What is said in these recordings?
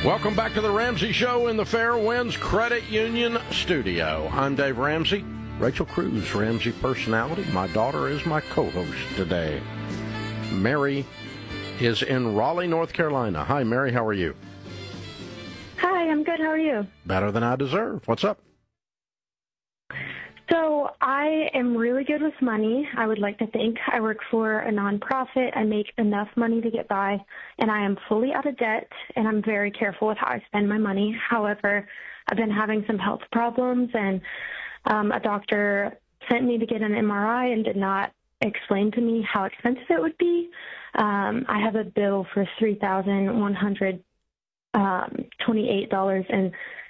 Welcome back to the Ramsey Show in the Fairwinds Credit Union studio. I'm Dave Ramsey. Rachel Cruz, Ramsey personality. My daughter is my co-host today. Mary is in Raleigh, North Carolina. Hi, Mary. How are you? Hi, I'm good. How are you? Better than I deserve. What's up? So I am really good with money. I would like to think I work for a nonprofit. I make enough money to get by, and I am fully out of debt, and I'm very careful with how I spend my money. However, I've been having some health problems, and a doctor sent me to get an MRI and did not explain to me how expensive it would be. I have a bill for $3,128.56.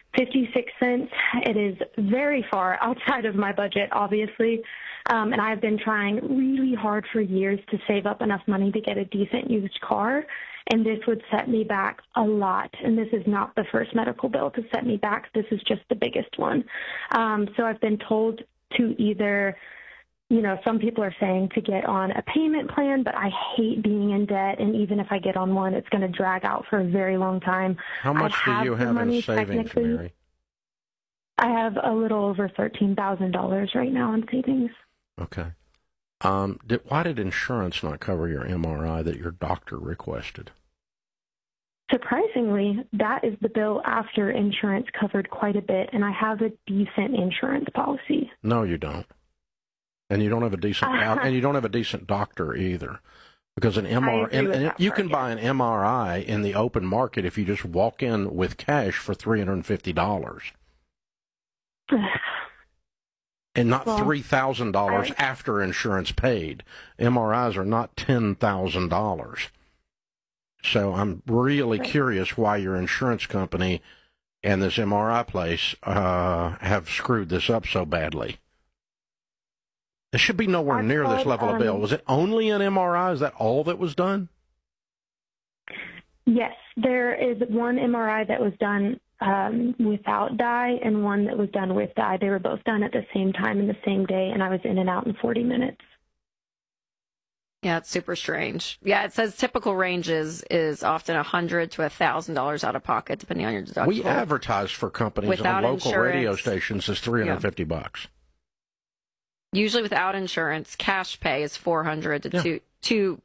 It is very far outside of my budget, obviously, and I've been trying really hard for years to save up enough money to get a decent used car, and this would set me back a lot. And this is not the first medical bill to set me back. This is just the biggest one. So I've been told to either, some people are saying to get on a payment plan, but I hate being in debt, and even if I get on one, it's going to drag out for a very long time. How much do you have in savings, Mary? I have a little over $13,000 right now in savings. Okay. Why did insurance not cover your MRI that your doctor requested? Surprisingly, that is the bill after insurance covered quite a bit, and I have a decent insurance policy. No, you don't. And you don't have a decent and you don't have a decent doctor either, because an MRI you can buy an MRI in the open market if you just walk in with cash for $350, and not $3,000 after insurance paid. MRIs are not $10,000. So I'm really curious why your insurance company and this MRI place have screwed this up so badly. It should be nowhere near this level of bill. Was it only an MRI? Is that all that was done? Yes, there is one MRI that was done without dye and one that was done with dye. They were both done at the same time in the same day, and I was in and out in 40 minutes. Yeah, it's super strange. Yeah, it says typical ranges is often $100 to $1,000 out of pocket, depending on your deductible. We advertise for companies without on local insurance, radio stations as $350. Usually without insurance, cash pay is $400 to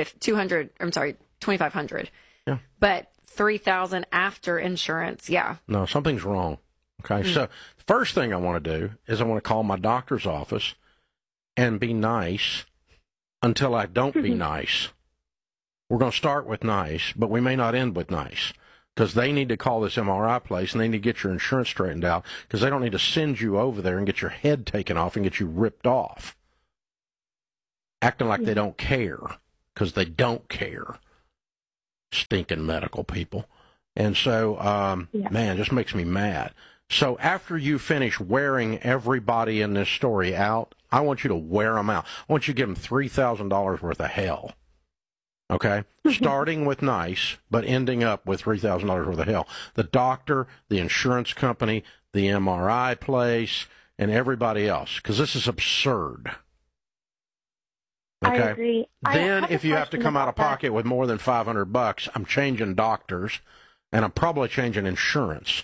$2,500. Yeah. But $3,000 after insurance, yeah. No, something's wrong. Okay, so first thing I want to do is I want to call my doctor's office and be nice until I don't be nice. We're going to start with nice, but we may not end with nice, because they need to call this MRI place and they need to get your insurance straightened out, because they don't need to send you over there and get your head taken off and get you ripped off, acting like they don't care, because they don't care. Stinking medical people. And so, man, it just makes me mad. So after you finish wearing everybody in this story out, I want you to wear them out. I want you to give them $3,000 worth of hell. Okay? Starting with nice, but ending up with $3,000 worth of hell. The doctor, the insurance company, the MRI place, and everybody else, because this is absurd. Okay? I agree. Then if you have to come out of pocket with more than $500, I'm changing doctors, and I'm probably changing insurance.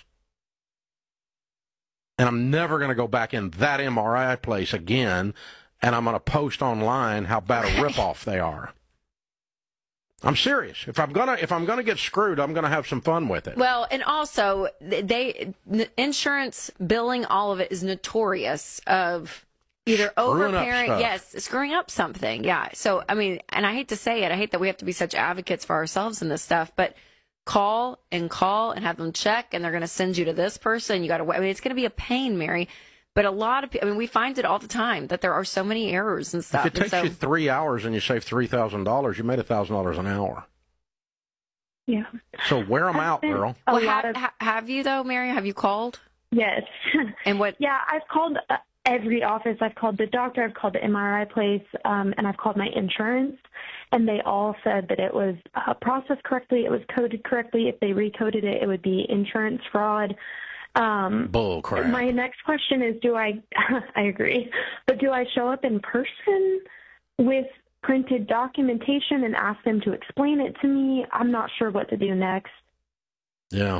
And I'm never going to go back in that MRI place again, and I'm going to post online how bad a ripoff they are. I'm serious. If I'm gonna get screwed, I'm gonna have some fun with it. Well, and also insurance billing, all of it is notorious of either overpaying, screwing up something. Yeah. So I mean, and I hate to say it, I hate that we have to be such advocates for ourselves in this stuff, but call and have them check, and they're gonna send you to this person. You got to. I mean, it's gonna be a pain, Mary. But a lot of people, I mean, we find it all the time that there are so many errors and stuff. If it takes you 3 hours and you save $3,000, you made $1,000 an hour. Yeah. So wear them out, girl. Well, have you, though, Mary? Have you called? Yes. And what? Yeah, I've called every office. I've called the doctor. I've called the MRI place, and I've called my insurance. And they all said that it was processed correctly. It was coded correctly. If they recoded it, it would be insurance fraud. Bull crap. My next question is, I agree, but do I show up in person with printed documentation and ask them to explain it to me? I'm not sure what to do next. Yeah.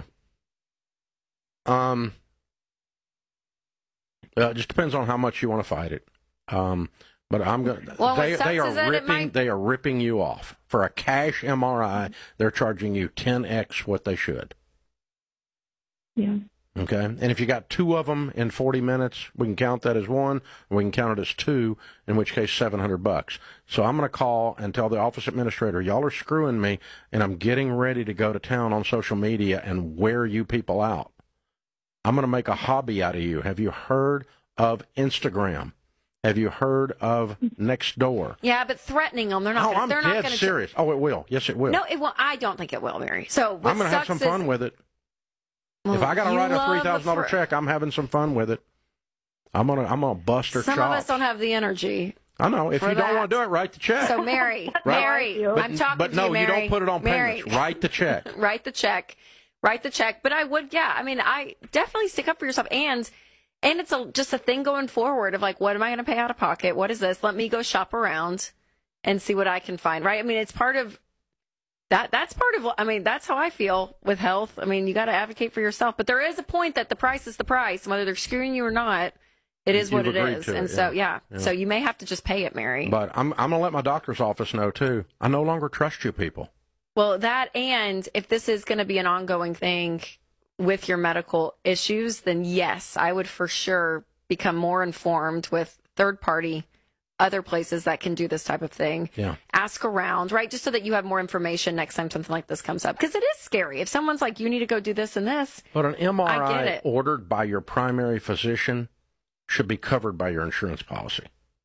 It just depends on how much you want to fight it. But I'm going. Well, They are ripping you off for a cash MRI. They're charging you 10x what they should. Yeah. Okay, and if you got 2 of them in 40 minutes, we can count that as 1, and we can count it as 2, in which case $700. So I'm going to call and tell the office administrator, y'all are screwing me, and I'm getting ready to go to town on social media and wear you people out. I'm going to make a hobby out of you. Have you heard of Instagram? Have you heard of Nextdoor? Yeah, but threatening them, they're not. I'm dead serious. Oh, it will. Yes, it will. No, it will. I don't think it will, Mary. So I'm going to have some fun with it. If I got to write a $3,000 check, I'm having some fun with it. I'm gonna bust her chops. Some of us don't have the energy. I know. If you don't want to do it, write the check. So Mary, I'm talking to you, Mary. You don't put it on payments. Write the check. Write the check. But I would, yeah. I mean, I definitely stick up for yourself, and it's just a thing going forward of like, what am I going to pay out of pocket? What is this? Let me go shop around and see what I can find. Right? I mean, it's part of. That's part of, I mean, that's how I feel with health. I mean, you got to advocate for yourself. But there is a point that the price is the price. Whether they're screwing you or not, it is what it is. And so, yeah. So you may have to just pay it, Mary. But I'm going to let my doctor's office know, too. I no longer trust you people. Well, that, and if this is going to be an ongoing thing with your medical issues, then yes, I would for sure become more informed with third-party other places that can do this type of thing. Yeah. Ask around, right? Just so that you have more information next time something like this comes up. Because it is scary. If someone's like, you need to go do this and this. But an MRI ordered by your primary physician should be covered by your insurance policy.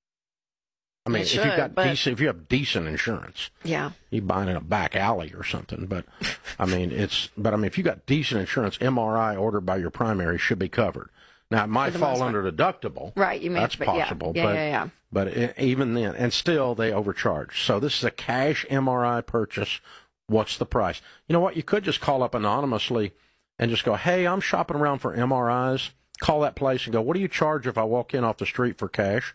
I mean, if you have decent insurance, yeah, you buy it in a back alley or something. But I mean, if you got decent insurance, MRI ordered by your primary should be covered. Now, it might fall under deductible. Right. That's possible. Yeah. But even then, and still, they overcharge. So this is a cash MRI purchase. What's the price? You know what? You could just call up anonymously and just go, hey, I'm shopping around for MRIs. Call that place and go, what do you charge if I walk in off the street for cash?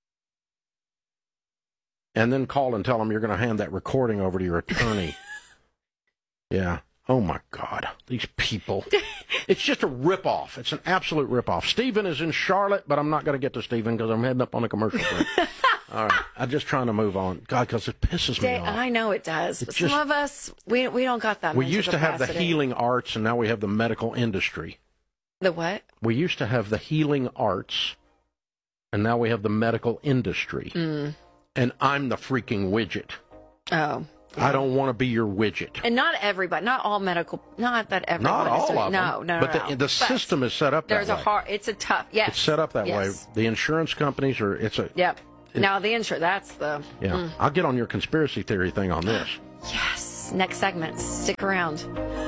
And then call and tell them you're going to hand that recording over to your attorney. Yeah. Oh, my God. These people. It's just a ripoff. It's an absolute ripoff. Stephen is in Charlotte, but I'm not going to get to Stephen because I'm heading up on a commercial break. All right. I'm just trying to move on. God, because it pisses me off. I know it does. But some of us, we don't got that. We used to have the healing arts, and now we have the medical industry. The what? We used to have the healing arts, and now we have the medical industry. Mm. And I'm the freaking widget. Oh. Yeah. I don't want to be your widget. And not everybody, not all medical, not that everyone. Not all of them. No. But the system is set up that way. It's a tough, yes. It's set up that way. The insurance companies Yep. Now the insurance, that's the. Yeah. I'll get on your conspiracy theory thing on this. Yes. Next segment. Stick around.